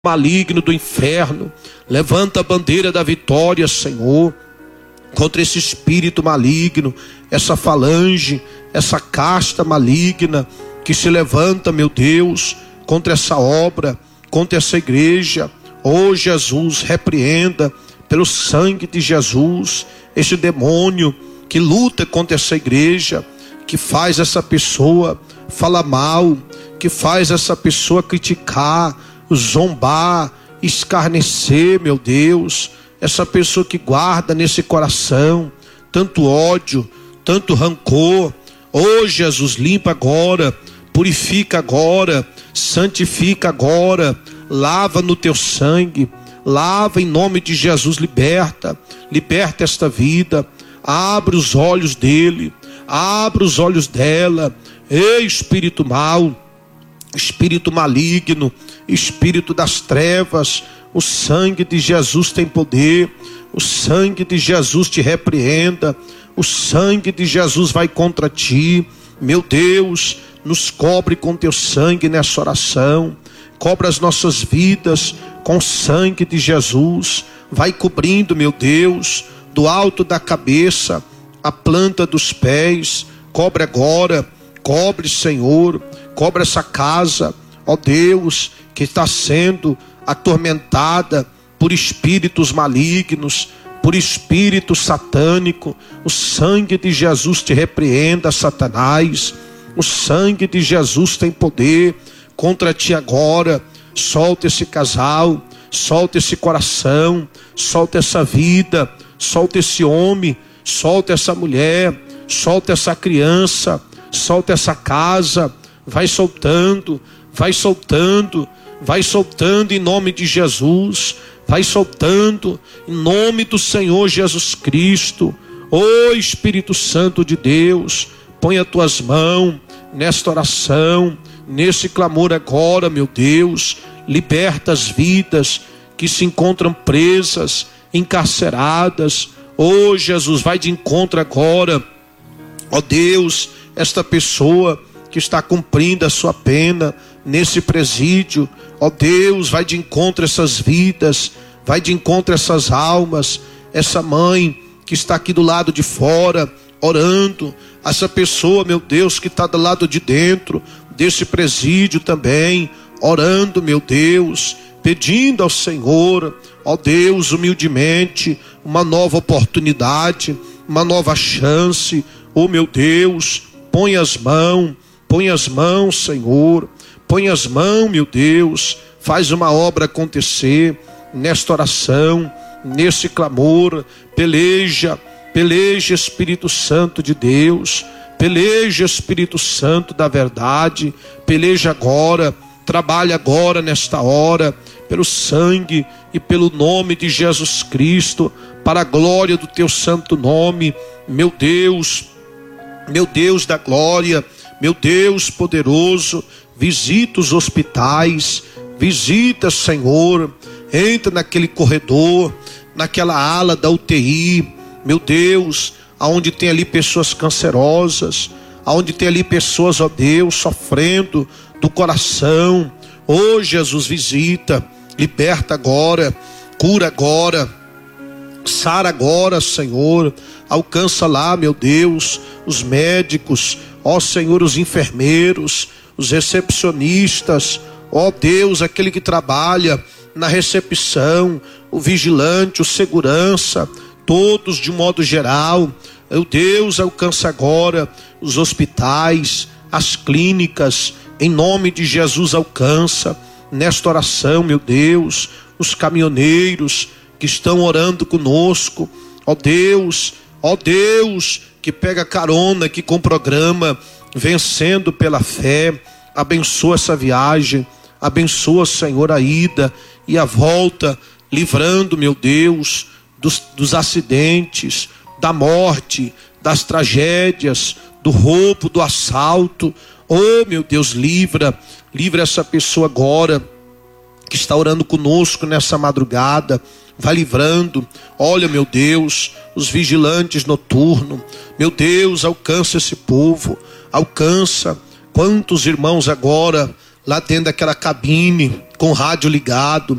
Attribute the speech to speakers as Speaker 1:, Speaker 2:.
Speaker 1: maligno do inferno. Levanta a bandeira da vitória, Senhor, contra esse espírito maligno, essa falange, essa casta maligna que se levanta, meu Deus, contra essa obra, contra essa igreja. Oh Jesus, repreenda pelo sangue de Jesus este demônio que luta contra essa igreja, que faz essa pessoa falar mal, que faz essa pessoa criticar, zombar, escarnecer, meu Deus. Essa pessoa que guarda nesse coração tanto ódio, tanto rancor. Oh Jesus, limpa agora, purifica agora, santifica agora, lava no teu sangue, lava em nome de Jesus, liberta esta vida, abre os olhos dele, abre os olhos dela. Ei, espírito mau, espírito maligno, espírito das trevas, o sangue de Jesus tem poder, o sangue de Jesus te repreenda, o sangue de Jesus vai contra ti. Meu Deus, nos cobre com teu sangue nessa oração, cobre as nossas vidas com o sangue de Jesus, vai cobrindo, meu Deus, do alto da cabeça, a planta dos pés, cobre agora, cobre, Senhor, cobre essa casa, ó Deus, que está sendo atormentada por espíritos malignos, por espírito satânico. O sangue de Jesus te repreenda, Satanás. O sangue de Jesus tem poder contra ti agora. Solta esse casal, solta esse coração, solta essa vida, solta esse homem, solta essa mulher, solta essa criança, solta essa casa. Vai soltando, vai soltando, vai soltando em nome de Jesus, vai soltando em nome do Senhor Jesus Cristo. Ô Espírito Santo de Deus, põe as tuas mãos nesta oração, nesse clamor agora, meu Deus. Liberta as vidas que se encontram presas, encarceradas. Ô Jesus, vai de encontro agora, ó Deus, esta pessoa que está cumprindo a sua pena nesse presídio. Ó Deus, vai de encontro a essas vidas, vai de encontro a essas almas, essa mãe que está aqui do lado de fora, orando, essa pessoa, meu Deus, que está do lado de dentro desse presídio também, orando, meu Deus, pedindo ao Senhor, ó Deus, humildemente, uma nova oportunidade, uma nova chance. Ó meu Deus, põe as mãos, Senhor, põe as mãos, meu Deus, faz uma obra acontecer nesta oração, nesse clamor. Peleja, Espírito Santo de Deus, peleja, Espírito Santo da verdade, peleja agora, trabalha agora nesta hora, pelo sangue e pelo nome de Jesus Cristo, para a glória do teu santo nome. Meu Deus da glória, meu Deus poderoso, visita os hospitais, visita, Senhor, entra naquele corredor, naquela ala da UTI, meu Deus, aonde tem ali pessoas cancerosas, aonde tem ali pessoas, ó Deus, sofrendo do coração. Ô Jesus, visita, liberta agora, cura agora, sara agora, Senhor. Alcança lá, meu Deus, os médicos, ó Senhor, os enfermeiros, os recepcionistas, ó Deus, aquele que trabalha na recepção, o vigilante, o segurança, todos de modo geral. Meu Deus, alcança agora os hospitais, as clínicas, em nome de Jesus, alcança nesta oração, meu Deus, os caminhoneiros que estão orando conosco, ó Deus, que pega carona aqui com o programa Vencendo pela Fé. Abençoa essa viagem, abençoa, Senhor, a ida e a volta, livrando, meu Deus, dos acidentes, da morte, das tragédias, do roubo, do assalto. Oh meu Deus, livra essa pessoa agora que está orando conosco nessa madrugada. Vai livrando. Olha, meu Deus, os vigilantes noturnos, meu Deus, alcança esse povo, alcança. Quantos irmãos agora lá dentro daquela cabine com o rádio ligado,